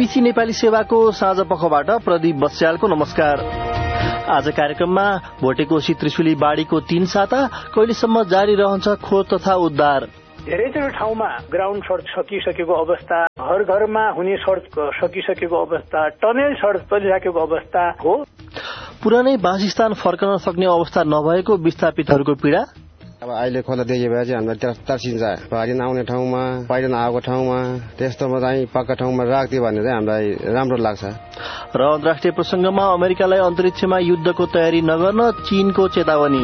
BBC Nepali सेवाको साँझ पखबाट प्रदीप बस्यालको नमस्कार। आज कार्यक्रममा भोटेकोशी त्रिशुली बाढ़ीको 3 साता कहिलेसम्म जारी रहन्छ खोज तथा उद्धार। धेरैजसो ठाउँमा ग्राउन्ड सडक सकिसकेको अवस्था, घर घरमा हुने सडक सकिसकेको अवस्था, टनेल सडक चलिसकेको अवस्था हो। पुरानै वासस्थान फर्कन सक्ने अवस्था नभएको विस्थापितहरूको पीड़ा। अब अहिले खोला दिएपछि हामीलाई तर्सिन्छ। पानी नआउने ठाउँमा, पहिरो नआएको ठाउँमा, त्यस्तोमा चाहिँ पक्का ठाउँमा राख्दियो भने चाहिँ हामीलाई राम्रो लाग्छ। र अन्तर्राष्ट्रिय प्रसंगमा अमेरिकालाई अन्तरिक्षमा युद्धको तयारी नगर्न चीनको चेतावनी।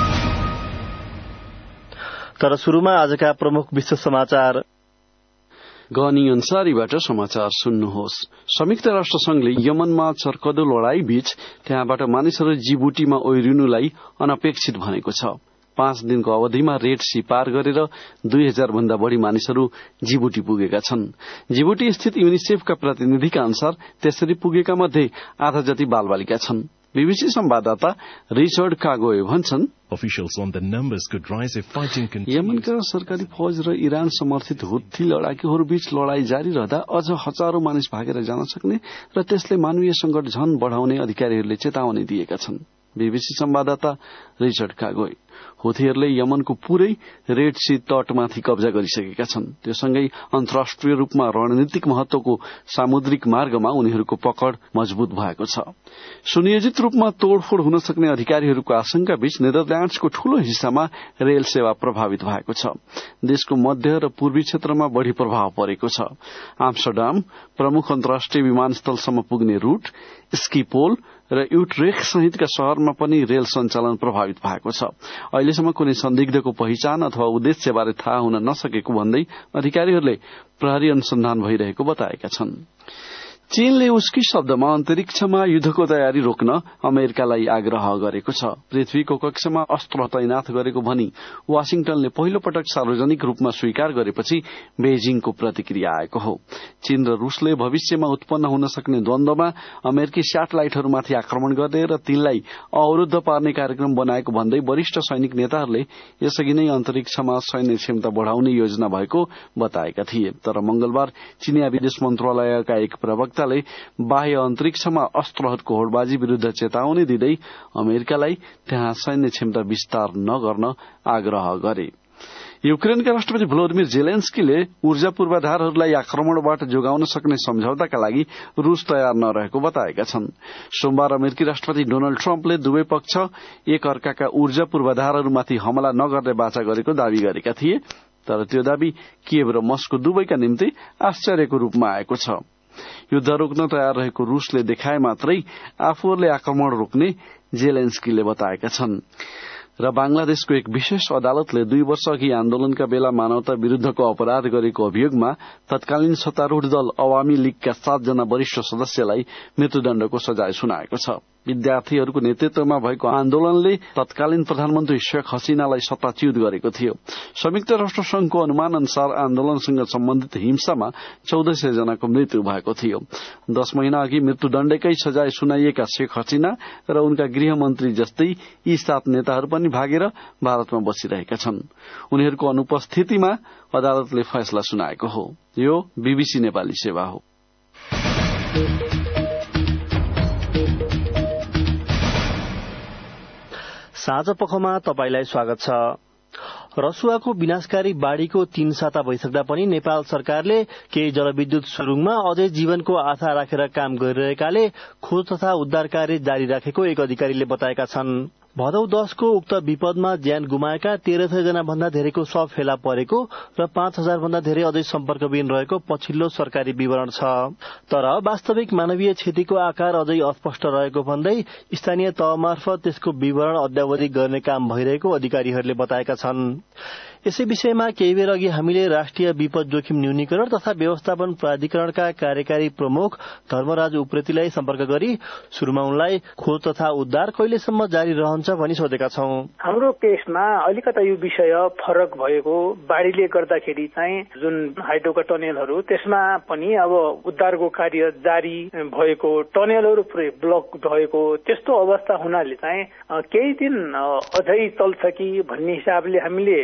तर सुरुमा आजका प्रमुख विश्व समाचार। गनी अन्सारीबाट समाचार सुन्नुहोस्। संयुक्त राष्ट्र संघले यमनमा चर्कदो लड़ाई बीच त्यहाँबाट मानिसहरू जिबुटीमा ओह्रिनुलाई अनपेक्षित भनेको छ। 5 दिनको अवधिमा रेड सी पार गरेर 2000 भन्दा बढ़ी मानिसहरू जिबुटी पुगेका छन्। जिबुटी स्थित युनिसेफका प्रतिनिधिका अनुसार त्यसरी पुगेका मध्ये आधा जति बालबालिका छन्। बीबीसी संवाददाता रिचर्ड कागोए भन्छन्, यमनका सरकारी फौज र इरान समर्थित हुत्थी लडाकुहरू बीच लडाई जारी रहँदा अझ हजारौं मानिस भागेर जान सक्ने र त्यसले मानवीय संकट झन बढ़ाउने अधिकारीहरूले चेतावनी दिएका छन्। बीबीसी संवाददाता रिचर्ड कागोए हुथीहरूले यमनको पूरै रेड सी तटमाथि कब्जा गरिसकेका छन्। त्यो सँगै अन्तर्राष्ट्रिय रूपमा रणनीतिक महत्वको सामुद्रिक मार्गमा उनीहरूको पकड़ मजबूत भएको छ। सुनियोजित रूपमा तोड़फोड़ हुन सक्ने अधिकारीहरूको आशंका बीच नेदरल्याण्ड्सको ठूलो हिस्सामा रेल सेवा प्रभावित भएको छ। देशको मध्य र पूर्वी क्षेत्रमा बढ़ी प्रभाव परेको छ। आम्स्टरडाम प्रमुख अन्तर्राष्ट्रिय विमानस्थलसम्म पुग्ने रूट, स्किपोल र युटरेख सहितका शहरमा पनि रेल सञ्चालन प्रभावित भएको छ। अहिलेसम्म कुनै संदिग्धको पहिचान अथवा उद्देश्यबारे थाहा हुन नसकेको भन्दै अधिकारीहरूले प्रहरी अनुसन्धान भइरहेको बताएका छन्। चीनले उसकी शब्दमा अन्तरिक्षमा युद्धको तयारी रोक्न अमेरिकालाई आग्रह गरेको छ। पृथ्वीको कक्षमा अस्त्र तैनाथ गरेको भनी वाशिंगटनले पहिलो पटक सार्वजनिक रूपमा स्वीकार गरेपछि बेजिङको प्रतिक्रिया आएको हो। चीन र रूसले भविष्यमा उत्पन्न हुन सक्ने द्वन्द्वमा अमेरिकी स्याटेलाइटहरूमाथि आक्रमण गर्ने र तिनलाई अवरुद्ध पार्ने कार्यक्रम बनाएको भन्दै वरिष्ठ सैनिक नेताहरूले यसअघि नै अन्तरिक्षमा सैन्य क्षमता बढ़ाउने योजना भएको बताएका थिए। तर मंगलबार चीनिया विदेश मन्त्रालयका एक प्रवक्ता बाह्य अन्तरिक्षमा अस्त्रहरूको होडबाजी विरूद्ध चेतावनी दिँदै अमेरिकालाई त्यहाँ सैन्य क्षमता विस्तार नगर्न आग्रह गरे। युक्रेनका राष्ट्रपति भ्लोदिमिर जेलेन्स्कीले ऊर्जा पूर्वाधारहरूलाई आक्रमणबाट जोगाउन सक्ने सम्झौताका लागि रूस तयार नरहेको बताएका छन्। सोमबार अमेरिकी राष्ट्रपति डोनाल्ड ट्रम्पले दुवै पक्ष एक अर्काका ऊर्जा पूर्वाधारहरूमाथि हमला नगर्ने वाचा गरेको दावी गरेका थिए। तर त्यो दावी कियेभ र मस्को दुवैका निम्ति आश्चर्यको रूपमा आएको छ। युद्ध रोक्न तयार रहेको रूसले देखाए मात्रै आफूहरूले आक्रमण रोक्ने जेलेन्स्कीले बताएका छन्। र बांग्लादेशको एक विशेष अदालतले 2 वर्ष अघि आन्दोलनका बेला मानवता विरूद्धको अपराध गरेको अभियोगमा तत्कालीन सत्तारूढ़ दल अवामी लीगका 7 जना वरिष्ठ सदस्यलाई मृत्युदण्डको सजाय सुनाएको छ। विद्यार्थीहरूको नेतृत्वमा भएको आन्दोलनले तत्कालीन प्रधानमन्त्री शेख हसीनालाई सत्ताच्युत गरेको थियो। संयुक्त राष्ट्र संघको अनुमान अनुसार आन्दोलनसँग सम्बन्धित हिंसामा 1400 जनाको मृत्यु भएको थियो। 10 महिना अघि मृत्युदण्डकै सजाय सुनाइएका शेख हसीना र उनका गृहमन्त्री जस्तै यी 7 नेताहरू पनि भागेर भारतमा बसिरहेका छन्। उनीहरूको अनुपस्थितिमा अदालतले फैसला सुनाएको हो। यो बीबीसी नेपाली सेवा हो। साँझ पखमा तपाईलाई स्वागत छ। रसुवाको विनाशकारी बाढ़ीको 3 साता भइसक्दा पनि नेपाल सरकारले केही जलविद्युत सुरुङमा अझै जीवनको आशा राखेर काम गरिरहेकाले खोज तथा उद्धार कार्य जारी राखेको एक अधिकारीले बताएका छन्। भदौ 10 को उक्त विपदमा ज्यान गुमाएका 1300 जना भन्दा धेरैको शव फेला परेको र 5000 भन्दा धेरै अझै सम्पर्कविहीन रहेको पछिल्लो सरकारी विवरण छ। तर वास्तविक मानवीय क्षतिको आकार अझै अस्पष्ट रहेको भन्दै स्थानीय तह मार्फत त्यसको विवरण अद्यावधिक गर्ने काम भइरहेको अधिकारीहरूले बताएका छन्। यसै विषयमा केही बेर अघि हामीले राष्ट्रिय विपद जोखिम न्यूनीकरण तथा व्यवस्थापन प्राधिकरणका कार्यकारी प्रमुख धर्मराज उप्रेतीलाई सम्पर्क गरी सुरुमा उनलाई खोज तथा उद्धार कहिलेसम्म जारी रहन्छ भनी सोधेका छौं। हाम्रो केसमा अलिकता यो विषय फरक भएको, बाढ़ीले गर्दाखेरि चाहिँ जुन हाइड्रोका टनेलहरू त्यसमा पनि अब उद्धारको कार्य जारी भएको, टनेलहरू पुरै ब्लक भएको त्यस्तो अवस्था हुनाले चाहिँ केही दिन अझै चल्छ कि भन्ने हिसाबले हामीले हेरिरहेको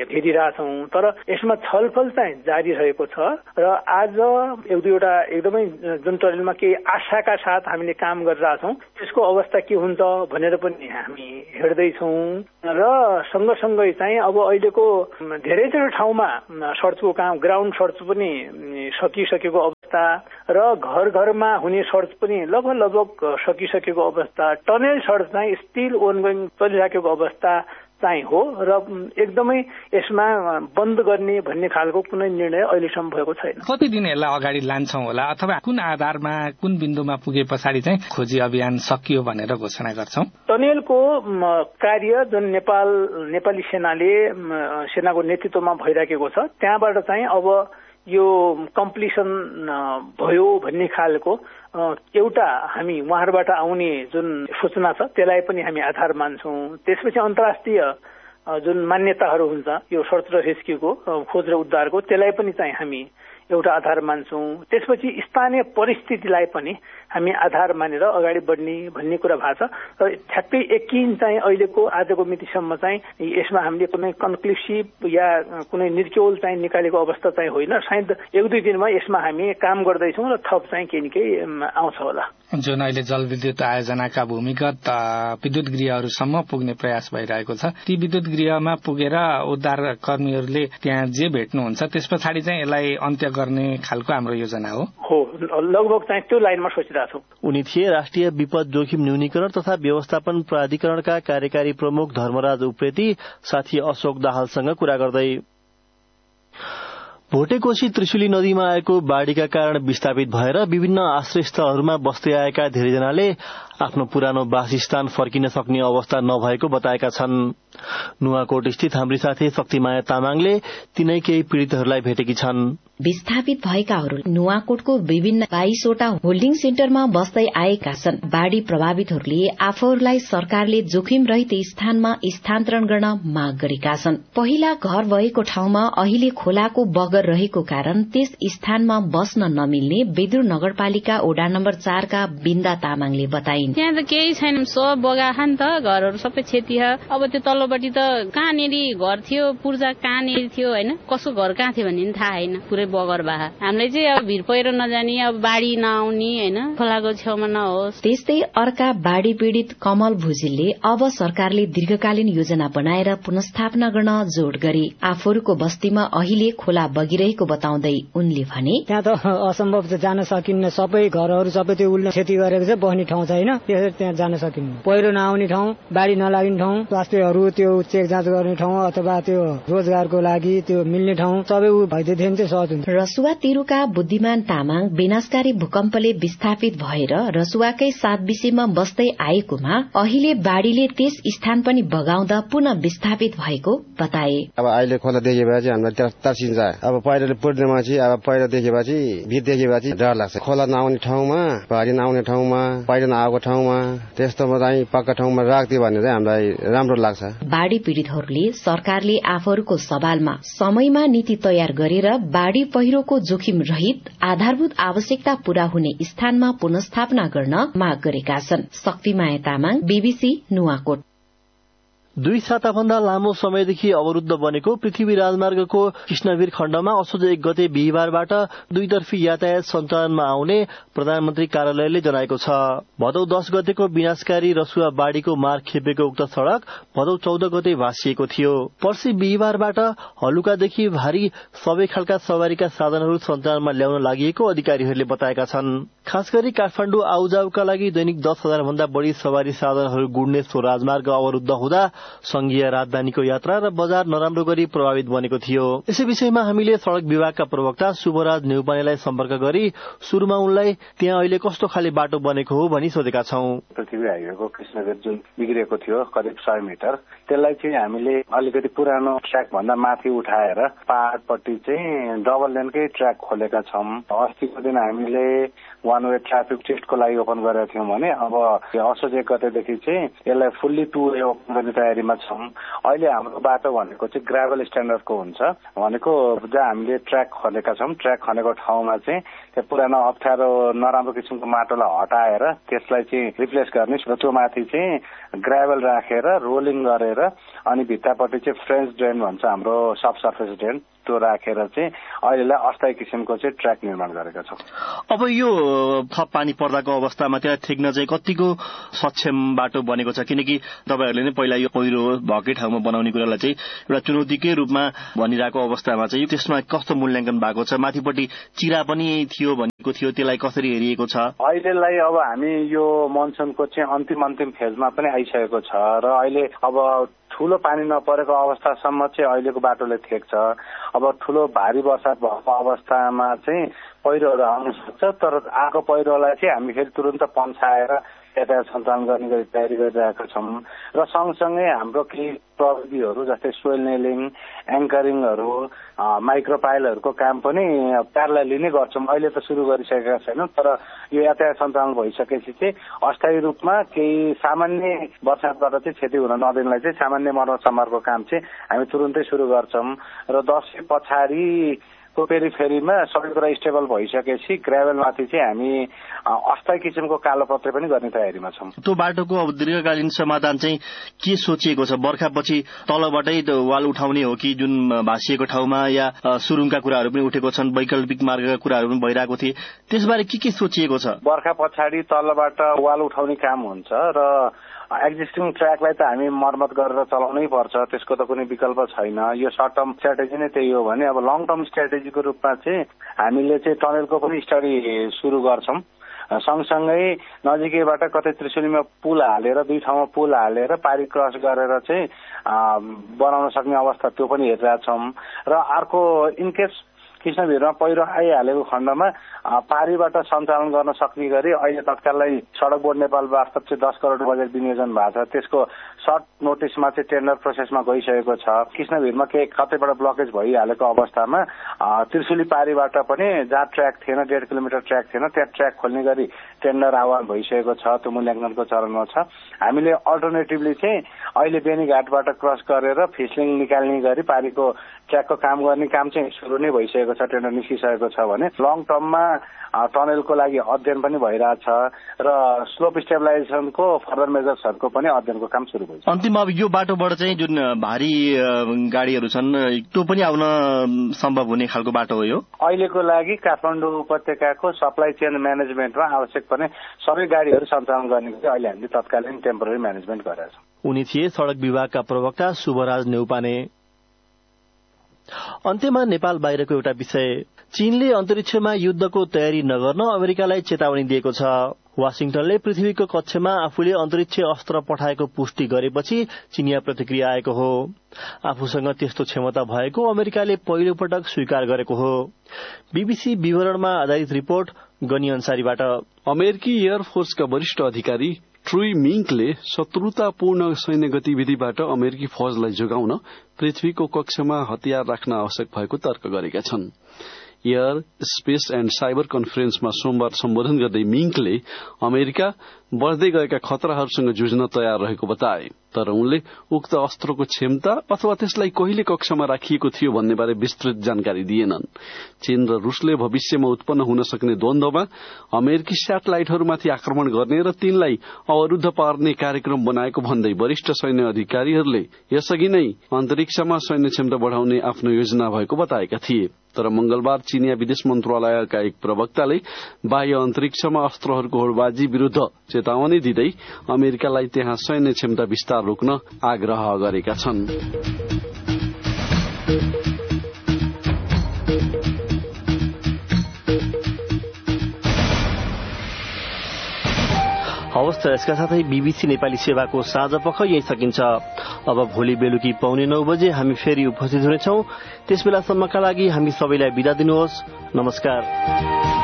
छौं, तर यसमा छलफल चाहिँ जारी रहेको छ र आज एक दुईवटा एकदमै जुन टनेलमा केही आशाका साथ हामीले काम गरिरहेछौँ त्यसको अवस्था के हुन्छ भनेर पनि हामी हेर्दैछौँ र सँगसँगै चाहिँ अब अहिलेको धेरैजना ठाउँमा सर्चको काम ग्राउन्ड सर्च पनि सकिसकेको अवस्था र घर घरमा हुने सर्च पनि लगभग सकिसकेको अवस्था, टनेल सर्च चाहिँ स्टिल ओनगोइङ चलिराखेको अवस्था चाहिँ हो र एकदमै यसमा बन्द गर्ने भन्ने खालको कुनै निर्णय अहिलेसम्म भएको छैन। कति दिन यसलाई अगाडि लान्छौँ होला अथवा कुन आधारमा कुन बिन्दुमा पुगे पछाडि चाहिँ खोजी अभियान सकियो भनेर घोषणा गर्छौं? टनेलको कार्य जुन नेपाली सेनाको नेतृत्वमा भइराखेको छ त्यहाँबाट चाहिँ अब यो कम्प्लिसन भयो भन्ने खालको एउटा हामी उहाँहरूबाट आउने जुन सूचना छ त्यसलाई पनि हामी आधार मान्छौं। त्यसपछि अन्तर्राष्ट्रिय जुन मान्यताहरू हुन्छ यो सर्च र रेस्क्युको खोज र उद्धारको त्यसलाई पनि चाहिँ हामी एउटा आधार मान्छौं। त्यसपछि स्थानीय परिस्थितिलाई पनि हामी आधार मानेर अगाडि बढ्ने भन्ने कुरा भएको छ र ठ्याक्कै यकिन चाहिँ अहिलेको आजको मितिसम्म चाहिँ यसमा हामीले कुनै कन्क्लुसिभ या कुनै निर्क्योल चाहिँ निकालेको अवस्था चाहिँ होइन। सायद एक दुई दिनमा यसमा हामी काम गर्दैछौँ र थप चाहिँ केही न केही आउँछ होला। जुन अहिले जलविद्युत आयोजनाका भूमिगत विद्युत गृहहरूसम्म पुग्ने प्रयास भइरहेको छ, ती विद्युत गृहमा पुगेर उद्धार कर्मीहरूले त्यहाँ जे भेट्नुहुन्छ त्यस पछाडि चाहिँ यसलाई अन्त्य गर्ने खालको हाम्रो योजना हो। लगभग चाहिँ त्यो लाइनमा सोचिरहेछौँ। उनी थिए राष्ट्रिय विपद जोखिम न्यूनीकरण तथा व्यवस्थापन प्राधिकरणका कार्यकारी प्रमुख धर्मराज उप्रेती साथी अशोक दाहालसँग कुरा गर्दै। भोटेकोशी त्रिशुली नदीमा आएको बाढ़ीका कारण विस्थापित भएर विभिन्न आश्रयस्थलहरूमा बस्दै आएका धेरैजनाले आफ्नो पुरानो वासस्थान फर्किन सक्ने अवस्था नभएको बताएका छन्। नुवाकोट स्थित हाम्री साथी शक्तिमाया तामाङले तिनै केही पीड़ितहरूलाई भेटेकी छन्। विस्थापित भएकाहरू नुवाकोटको विभिन्न 22वटा होल्डिङ सेन्टरमा बस्दै आएका छन्। बाढ़ी प्रभावितहरूले आफूहरूलाई सरकारले जोखिम रहित स्थानमा स्थानान्तरण गर्न माग गरेका छन्। पहिला घर भएको ठाउँमा अहिले खोलाको बगर रहेको कारण त्यस स्थानमा बस्न नमिल्ने बेदुर नगरपालिका वडा नम्बर 4 का बिन्दा तामाङले बताइन्। त्यहाँ त केही छैन, सब बगाखा नि त, घरहरू सबै क्षति छ। अब त्यो तल्लोपट्टि त कहाँनेरि घर थियो, पूर्जा कहाँनेरि थियो हैन, कसको घर कहाँ थियो भन्ने थाहा हैन, पुरै बगर बाहा। हामीलाई चाहिँ अब भिर पहिरो नजाने, अब बाढ़ी नआउने हैन, खोलाको छेउमा नहोस्। त्यस्तै अर्का बाढ़ी पीड़ित कमल भुजेलले अब सरकारले दीर्घकालीन योजना बनाएर पुनर्स्थापना गर्न जोड़ गरे। आफूहरूको बस्तीमा अहिले खोला बगिरहेको बताउँदै उनले भने, त्यहाँ त असम्भव त जान सकिन्न, सबै घरहरू सबै त्यो उल्टा क्षति गरेको छ, बस्ने ठाउँ छैन, त्यसरी त्यहाँ जान सकिन्न। पहिरो नआउने ठाउँ, बाढ़ी नलाग्ने ठाउँ, स्वास्थ्यहरू त्यो चेक जाँच गर्ने ठाउँ अथवा त्यो रोजगारको लागि त्यो मिल्ने ठाउँ सबै भइदिए चाहिँ सहज हुन्छ। रसुवा तिरुका बुद्धिमान तामाङ विनाशकारी भूकम्पले विस्थापित भएर रसुवाकै 7 विषयमा बस्दै आएकोमा अहिले बाढ़ीले त्यस स्थान पनि बगाउँदा पुनः विस्थापित भएको बताए। अब अहिले खोला देखेपछि हामीलाई तर्सिन्छ। अब पहिरोले पुर्नेपछि अब पहिरो देखेपछि भिड देखेपछि डर लाग्छ। खोला नआउने ठाउँमा, बाढ़ी नआउने ठाउँमा, पहिरो नआएको ठाउँमा त्यस्तोमा चाहिँ पक्का ठाउँमा राख्दियो भने चाहिँ हामीलाई राम्रो लाग्छ। बाढ़ी पीड़ितहरूले सरकारले आफूहरूको सवालमा समयमा नीति तयार गरेर बाढ़ी पहिरोको जोखिम रहित आधारभूत आवश्यकता पूरा हुने स्थानमा पुनर्स्थापना गर्न माग गरेका छन्। शक्तिमाया तामाङ, बीबीसी नुवाकोट। 2 साताभन्दा लामो समयदेखि अवरुद्ध बनेको पृथ्वी राजमार्गको कृष्णवीर खण्डमा असोज 1 गते बिहिबारबाट दुईतर्फी यातायात सञ्चालनमा आउने प्रधानमन्त्री कार्यालयले जनाएको छ। भदौ 10 गतेको विनाशकारी रसुवा बाढ़ीको मार खेपेको उक्त सड़क भदौ 14 गते भाँसिएको थियो। पर्सि बिहिबारबाट हलुकादेखि भारी सबै खालका सवारीका साधनहरू सञ्चालनमा ल्याउन लागि अधिकारीहरूले बताएका छन्। खास गरी काठमाडौँ आउजाउका लागि दैनिक 10,000 भन्दा बढ़ी सवारी साधनहरू गुड्ने सो राजमार्ग अवरुद्ध हुँदा संघीय राजधानीको यात्रा र बजार नराम्रो गरी प्रभावित बनेको थियो। यसै विषयमा हामीले सड़क विभागका प्रवक्ता शुभराज नेउपानेलाई सम्पर्क गरी सुरुमा उनलाई त्यहाँ अहिले कस्तो खाले बाटो बनेको हो भनी सोधेका छौं। पृथ्वी हाइवेको कृष्णवीर जुन बिग्रेको थियो करिब 100 मिटर, त्यसलाई चाहिँ हामीले अलिकति पुरानो ट्र्याक भन्दा माथि उठाएर पहाड़पट्टि चाहिँ डबल लेनकै ट्र्याक खोलेका छौं। अस्तिको दिन हामीले वान वे ट्राफिक टेस्टको लागि ओपन गरेका थियौँ भने अब असोज 1 गतेदेखि चाहिँ यसलाई फुल्ली 2 वे ओपन गर्ने तयारीमा छौँ। अहिले हाम्रो बाटो भनेको चाहिँ ग्राभल स्ट्यान्डर्डको हुन्छ, भनेको जहाँ हामीले ट्र्याक खनेका छौँ, ट्र्याक खनेको ठाउँमा चाहिँ त्यो पुरानो अप्ठ्यारो नराम्रो किसिमको माटोलाई हटाएर त्यसलाई चाहिँ रिप्लेस गर्ने, त्यो माथि चाहिँ ग्राभल राखेर रोलिङ गरेर अनि भित्तापट्टि चाहिँ फ्रेन्च ड्रेन भन्छ हाम्रो सब सर्फेस ड्रेन, त्यो राखेर चाहिँ अहिलेलाई अस्थायी किसिमको चाहिँ ट्र्याक निर्माण गरेका छौँ। अब यो थप पानी पर्दाको अवस्थामा त्यहाँ ठेक्न चाहिँ कतिको सक्षम बाटो बनेको छ? किनकि तपाईँहरूले नै पहिला यो पहिरो भएकै ठाउँमा बनाउने कुरालाई चाहिँ एउटा चुनौतीकै रूपमा भनिरहेको अवस्थामा चाहिँ त्यसमा कस्तो मूल्याङ्कन भएको छ? माथिपट्टि चिरा पनि थियो भनेको थियो, त्यसलाई कसरी हेरिएको छ? अहिलेलाई अब हामी यो मनसुनको चाहिँ अन्तिम फेजमा पनि आइसकेको छ र अहिले अब ठूलो पानी नपरेको अवस्थासम्म चाहिँ अहिलेको बाटोले ठेक्छ। अब ठूलो भारी बर्सात भएको अवस्थामा चाहिँ पहिरोहरू आउन सक्छ, तर आएको पहिरोलाई चाहिँ हामी फेरि तुरन्त पन्साएर यातायात सञ्चालन गर्ने गरी तयारी गरिरहेका छौँ र सँगसँगै हाम्रो केही प्रविधिहरू जस्तै सोइल नेलिङ, एङ्करिङहरू, माइक्रोपाइलहरूको काम पनि प्यारलली नै गर्छौँ। अहिले त सुरु गरिसकेका छैनौँ, तर यो यातायात सञ्चालन भइसकेपछि चाहिँ अस्थायी रूपमा केही सामान्य बर्सातबाट चाहिँ क्षति हुन नदिनलाई चाहिँ सामान्य मर्मत समारको काम चाहिँ हामी तुरुन्तै सुरु गर्छौँ र दसैँ पछाडि को पेरिफेरीमा सबै कुरा स्टेबल भइसकेपछि ग्राभलमाथि चाहिँ हामी अस्थायी किसिमको कालोपत्रे पनि गर्ने तयारीमा छौँ। त्यो बाटोको अब दीर्घकालीन समाधान चाहिँ के सोचिएको छ? बर्खापछि तलबाटै वाल उठाउने हो कि जुन भाँसिएको ठाउँमा या सुरुङका कुराहरू पनि उठेको छन्, वैकल्पिक मार्गका कुराहरू पनि भइरहेको थिए, त्यसबारे के सोचिएको छ? बर्खा पछाडि तलबाट वाल उठाउने काम हुन्छ र एक्जिस्टिङ ट्र्याकलाई त हामी मर्मत गरेर चलाउनै पर्छ, त्यसको त कुनै विकल्प छैन। यो सर्ट टर्म स्ट्राटेजी नै त्यही हो भने अब लङ टर्म स्ट्राटेजीको रूपमा चाहिँ हामीले चाहिँ टनलको पनि स्टडी सुरु गर्छौँ। सँगसँगै नजिकैबाट कतै त्रिशुलीमा पुल हालेर 2 ठाउँमा पुल हालेर पारी क्रस गरेर चाहिँ बनाउन सक्ने अवस्था त्यो पनि हेरिरहेछौँ र अर्को इनकेस कृष्णभिरमा पहिरो आइहालेको खण्डमा पारीबाट सञ्चालन गर्न सक्ने गरी अहिले तत्कालै सडक बोर्ड नेपाल वास्तव चाहिँ 10 करोड बजेट विनियोजन भएको छ, त्यसको सर्ट नोटिसमा चाहिँ टेन्डर प्रोसेसमा गइसकेको छ। कृष्णभिरमा केही कतैबाट ब्लकेज भइहालेको अवस्थामा त्रिशुली पारीबाट पनि जहाँ ट्र्याक थिएन, 1.5 किलोमिटर ट्र्याक थिएन, त्यहाँ ट्र्याक खोल्ने गरी टेन्डर आह्वान भइसकेको छ, त्यो मूल्याङ्कनको चरणमा छ। हामीले अल्टरनेटिभली चाहिँ अहिले बेनीघाटबाट क्रस गरेर फिसलिङ निकाल्ने गरी पारीको ट्र्याकको काम गर्ने काम चाहिँ सुरु नै भइसकेको छ, टेन्डर निस्किसकेको छ भने लङ टर्ममा टनलको लागि अध्ययन पनि भइरहेछ र स्लोप स्टेबलाइजेसनको फर्दर मेजर्सहरूको पनि अध्ययनको काम सुरु भइसक्यो। अन्तिममा अब यो बाटोबाट चाहिँ जुन भारी गाडीहरू छन् त्यो पनि आउन सम्भव हुने खालको बाटो हो यो? अहिलेको लागि काठमाडौँ उपत्यकाको सप्लाई चेन म्यानेजमेन्टमा आवश्यक पर्ने सबै गाडीहरू सञ्चालन गर्ने गरी अहिले हामीले तत्कालीन टेम्पोररी म्यानेजमेन्ट गरेका छौँ। उनी थिए सड़क विभागका प्रवक्ता शुभराज नेउपाने। अन्त्यमा नेपाल बाहिरको एउटा विषय, चीनले अन्तरिक्षमा युद्धको तयारी नगर्न अमेरिकालाई चेतावनी दिएको छ। वाशिंगटनले पृथ्वीको कक्षमा आफूले अन्तरिक्ष अस्त्र पठाएको पुष्टि गरेपछि चिनिया प्रतिक्रिया आएको हो। आफूसँग त्यस्तो क्षमता भएको अमेरिकाले पहिलो पटक स्वीकार गरेको हो। बीबीसी विवरणमा आधारित रिपोर्ट गनी अन्सारीबाट। अमेरिकी एयरफोर्सका वरिष्ठ अधिकारी ट्रुई मिङ्कले शत्रुतापूर्ण सैन्य गतिविधिबाट अमेरिकी फौजलाई जोगाउन पृथ्वीको कक्षमा हतियार राख्न आवश्यक भएको तर्क गरेका छन्। एयर स्पेस एण्ड साइबर कन्फरेन्समा सोमबार सम्बोधन गर्दै मिङ्कले अमेरिका बढ़दै गएका खतराहरूसँग जुझ्न तयार रहेको बताए, तर उनले उक्त अस्त्रको क्षमता अथवा त्यसलाई कहिले कक्षमा राखिएको थियो भन्नेबारे विस्तृत जानकारी दिएनन्। चीन र रूसले भविष्यमा उत्पन्न हुन सक्ने द्वन्द्वमा अमेरिकी स्याटेलाइटहरूमाथि आक्रमण गर्ने र तिनलाई अवरूद्ध पार्ने कार्यक्रम बनाएको भन्दै वरिष्ठ सैन्य अधिकारीहरूले यसअघि नै अन्तरिक्षमा सैन्य क्षमता बढ़ाउने आफ्नो योजना भएको बताएका थिए। तर मंगलबार चीनिया विदेश मन्त्रालयका एक प्रवक्ताले बाह्य अन्तरिक्षमा अस्त्रहरूको होडबाजी विरूद्ध चेतावनी दिँदै अमेरिकालाई त्यहाँ सैन्य क्षमता विस्तार रोक्न आग्रह गरेका छन्। हवस् त यसका साथै बीबीसी नेपाली सेवाको साँझपख यही सकिन्छ। अब भोलि बेलुकी 8:45 बजे हामी फेरि उपस्थित हुनेछौं। त्यसबेलासम्मका लागि हामी सबैलाई बिदा दिनुहोस्। नमस्कार।